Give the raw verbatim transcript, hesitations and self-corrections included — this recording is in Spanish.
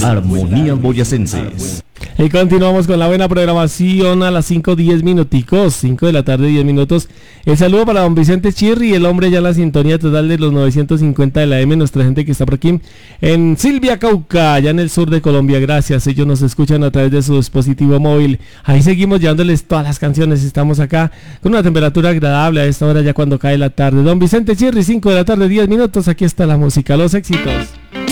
Armonías Boyacenses. Y continuamos con la buena programación a las cinco diez minuticos, cinco de la tarde, diez minutos. El saludo para don Vicente Chirri, el hombre ya en la sintonía total de los novecientos cincuenta de la M, nuestra gente que está por aquí en Silvia, Cauca, allá en el sur de Colombia. Gracias, ellos nos escuchan a través de su dispositivo móvil. Ahí seguimos llevándoles todas las canciones. Estamos acá con una temperatura agradable a esta hora ya cuando cae la tarde. Don Vicente Chirri, cinco de la tarde, diez minutos. Aquí está la música, los éxitos.